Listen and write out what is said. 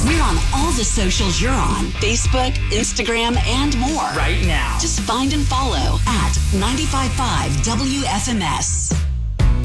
We're on all the socials you're on. Facebook, Instagram, and more. Right now. Just find and follow at 95.5 WFMS.